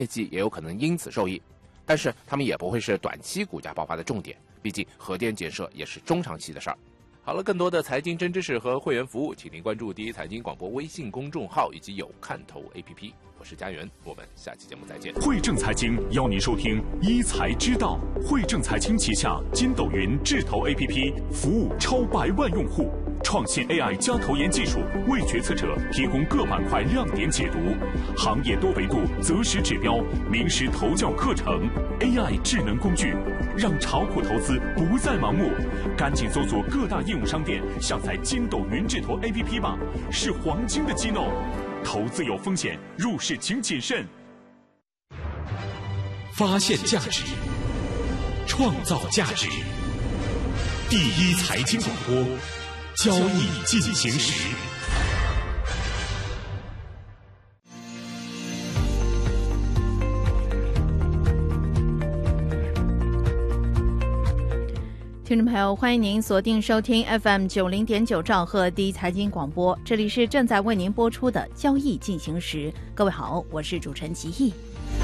业绩也有可能因此受益，但是他们也不会是短期股价爆发的重点，毕竟核电建设也是中长期的事儿。好了，更多的财经真知识和会员服务，请您关注第一财经广播微信公众号以及有看头 APP。我是佳源，我们下期节目再见。 汇正财经邀您收听一财之道。汇正财经旗下筋斗云智投 APP 服务超100万用户，创新 AI 加投研技术，为决策者提供各板块亮点解读，行业多维度择时指标，名师投教课程 ，AI 智能工具，让炒股投资不再盲目。赶紧搜索各大应用商店，下载筋斗云智投 APP 吧，是黄金的机能。投资有风险，入市请谨慎。 发现价值，创造价值。第一财经广播，交易进行时。 听众朋友，欢迎您锁定收听 FM90.9兆赫第一财经广播，这里是正在为您播出的交易进行时。各位好，我是主持人齐毅。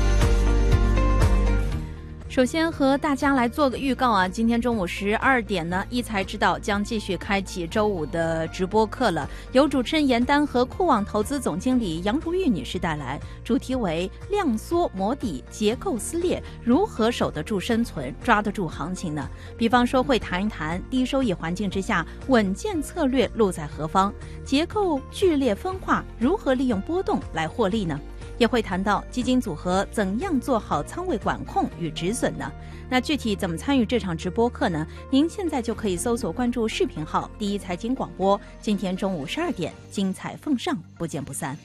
首先和大家来做个预告啊，今天中午12点呢，一财之道将继续开启周五的直播课了，由主持人严丹和酷网投资总经理杨如玉女士带来，主题为量缩磨底，结构撕裂，如何守得住生存，抓得住行情呢？比方说会谈一谈低收益环境之下稳健策略路在何方，结构剧烈分化，如何利用波动来获利呢？也会谈到基金组合怎样做好仓位管控与止损呢？那具体怎么参与这场直播课呢？您现在就可以搜索关注视频号第一财经广播，今天中午12点精彩奉上，不见不散。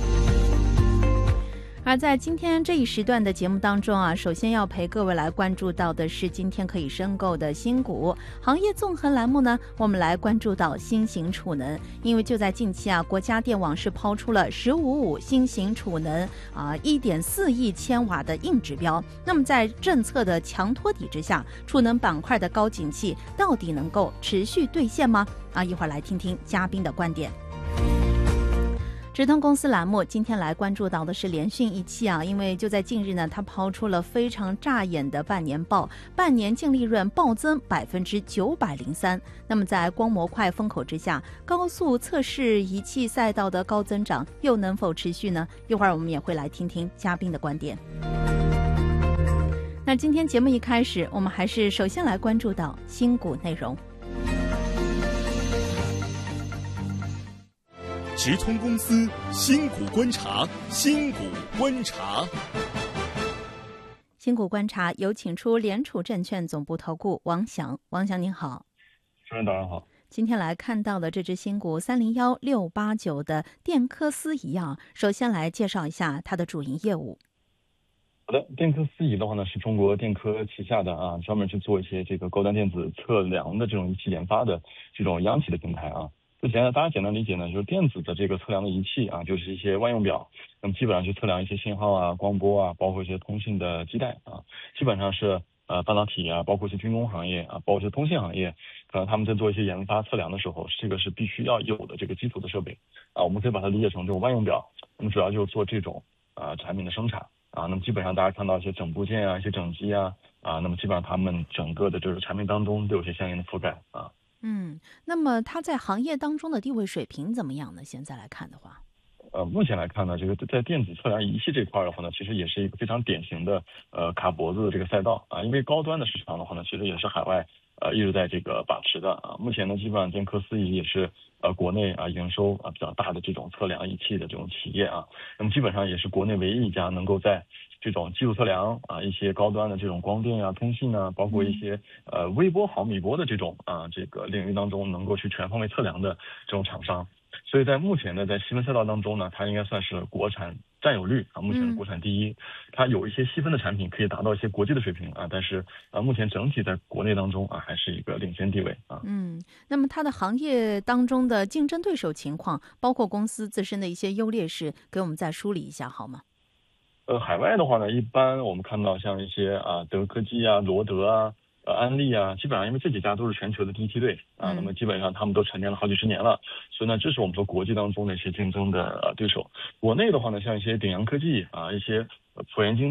而在今天这一时段的节目当中啊，首先要陪各位来关注到的是今天可以申购的新股行业纵横栏目呢，我们来关注到新型储能，因为就在近期啊，国家电网是抛出了“15.5”新型储能1.4亿千瓦的硬指标。那么在政策的强托底之下，储能板块的高景气到底能够持续兑现吗？一会儿来听听嘉宾的观点。直通公司栏目今天来关注到的是联讯一期啊，因为就在近日呢，它抛出了非常扎眼的半年报，半年净利润暴增903%。那么在光模块风口之下，高速测试仪器赛道的高增长又能否持续呢？一会儿我们也会来听听嘉宾的观点。那今天节目一开始，我们还是首先来关注到新股内容。 直通公司新股观察，新股观察， 新股观察有请出联储证券总部投顾王翔。王翔您好。 主持人早上好。 今天来看到的这只新股311689的电科思仪啊，首先来介绍一下它的主营业务。 好的，电科思仪的话呢，是中国电科旗下的专门去做一些这个高端电子测量的这种仪器研发的这种央企的平台啊。之前呢，大家简单理解呢，就是电子的这个测量的仪器啊，就是一些万用表，那么基本上去测量一些信号啊、光波啊，包括一些通信的基带啊，基本上是半导体啊，包括一些军工行业啊，包括一些通信行业，可能他们在做一些研发测量的时候，这个是必须要有的这个基础的设备啊，我们可以把它理解成这种万用表，那么主要就是做这种产品的生产啊，那么基本上大家看到一些整部件啊、一些整机啊，那么基本上他们整个的这个产品当中都有些相应的覆盖啊。 那么它在行业当中的地位水平怎么样呢？现在来看的话， 目前来看呢，这个在电子测量仪器这块的话呢，其实也是一个非常典型的卡脖子的这个赛道啊，因为高端的市场的话呢，其实也是海外一直在这个把持的啊。目前呢，基本上电科思仪也是国内营收比较大的这种测量仪器的这种企业啊，那么基本上也是国内唯一一家能够在这种技术测量一些高端的这种光电啊、通信啊，包括一些微波、毫米波的这种这个领域当中能够去全方位测量的这种厂商。所以在目前呢，在细分赛道当中呢，它应该算是国产占有率目前是国产第一。它有一些细分的产品可以达到一些国际的水平但是目前整体在国内当中还是一个领先地位那么它的行业当中的竞争对手情况，包括公司自身的一些优劣势，给我们再梳理一下好吗？ 海外的话呢，一般我们看到像一些德科技罗德安利基本上因为这几家都是全球的第一梯队那么基本上他们都沉淀了好几十年了，所以呢，这是我们说国际当中的一些竞争的对手。国内的话呢，像一些鼎阳科技一些普元晶